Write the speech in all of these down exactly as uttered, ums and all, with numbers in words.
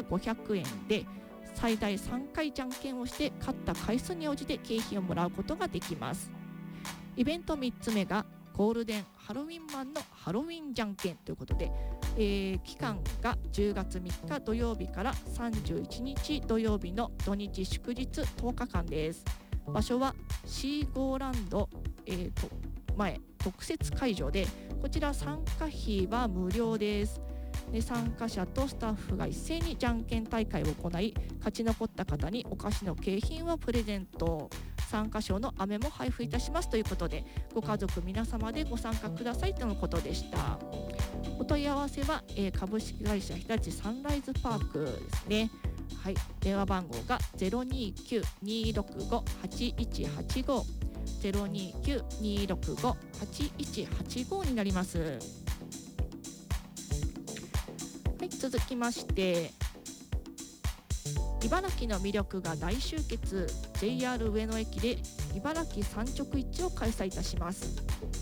ごひゃくえんで最大さんかいじゃんけんをして勝った回数に応じて景品をもらうことができます。イベントみっつめがゴールデンハロウィンマンのハロウィンじゃんけんということで、えー、期間がじゅうがつみっか土曜日からさんじゅういちにち土曜日の土日祝日とおかかんです。場所はシーゴーランド、えー、と前特設会場で、こちら参加費は無料です。で参加者とスタッフが一斉にじゃんけん大会を行い、勝ち残った方にお菓子の景品をプレゼント、参加賞の飴も配布いたしますということで、ご家族皆様でご参加くださいとのことでした。お問い合わせは、えー、株式会社日立サンライズパークですね。はい、電話番号が ゼロにきゅう にーろくご はちいちはちご ゼロにきゅう にーろくご はちいちはちご になります。はい、続きまして茨城の魅力が大集結、 ジェイアール 上野駅で茨城産直市を開催いたします。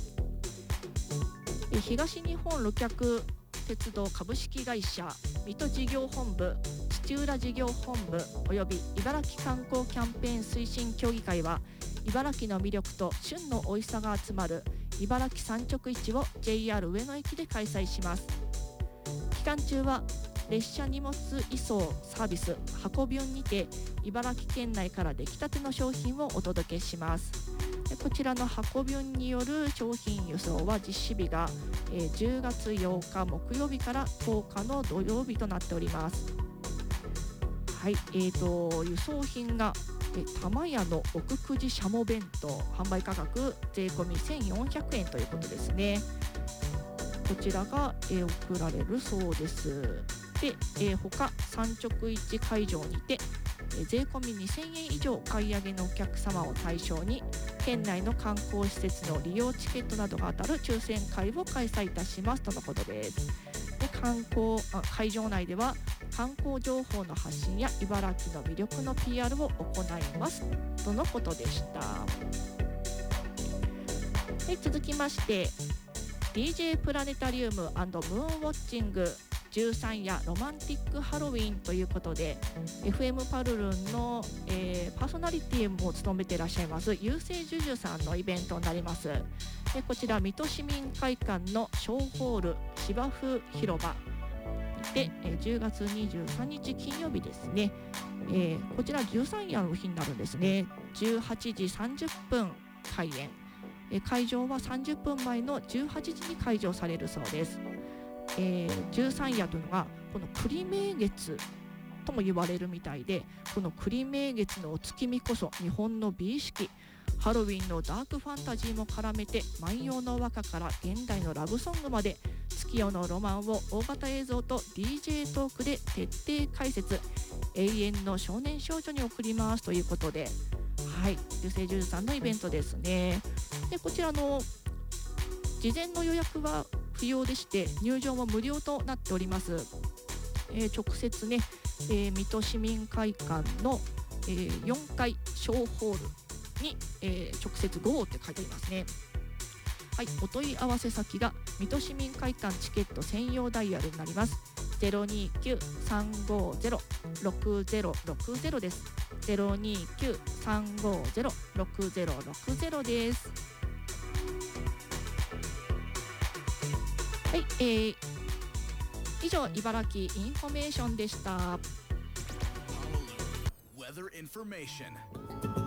東日本旅客鉄道株式会社水戸事業本部、土浦事業本部および茨城観光キャンペーン推進協議会は、茨城の魅力と旬の美味しさが集まる茨城産直市を ジェイアール 上野駅で開催します。期間中は列車荷物移送サービス箱ビュンにて茨城県内から出来たての商品をお届けします。こちらの箱ビュンによる商品輸送は実施日がじゅうがつようか木曜日からとおかの土曜日となっております。はい、えーと輸送品が玉屋の奥久慈しゃも弁当、販売価格税込みせんよんひゃくえんということですね。こちらが、えー、送られるそうです。で、えー、他産直市会場にて、えー、税込みにせんえん以上買い上げのお客様を対象に県内の観光施設の利用チケットなどが当たる抽選会を開催いたしますとのことです。で観光あ会場内では観光情報の発信や茨城の魅力の ピーアール を行いますとのことでした。で続きまして ディージェー プラネタリウム&ムーンウォッチングじゅうさん夜ロマンティックハロウィンということで エフエム パルルンの、えー、パーソナリティも務めていらっしゃいます優勢ジュジュさんのイベントになります。でこちら水戸市民会館の小ホール芝生広場で、えー、じゅうがつにじゅうさんにち金曜日ですね、えー、こちらじゅうさん夜の日になるんですね。じゅうはちじさんじゅっぷん開演、えー、会場はさんじゅっぷんまえのじゅうはちじに開場されるそうです。えー、じゅうさん夜というのがこの栗名月とも言われるみたいで、この栗名月のお月見こそ日本の美意識、ハロウィンのダークファンタジーも絡めて万葉の和歌から現代のラブソングまで月夜のロマンを大型映像と ディージェー トークで徹底解説、永遠の少年少女に送りますということで、はい、流星ジューさんのイベントですね。でこちらの事前の予約は不要でして入場も無料となっております。えー、直接ね、えー、水戸市民会館の、えー、よんかい小ホールに、えー、直接 ゴー って書いてありますね。はい、お問い合わせ先が水戸市民会館チケット専用ダイヤルになります。 ゼロにきゅう さんごゼロ ろくゼロろくゼロ です。 ゼロにきゅう さんごゼロ ろくゼロろくゼロ です。はい、えー、以上茨城インフォメーションでした。Weather information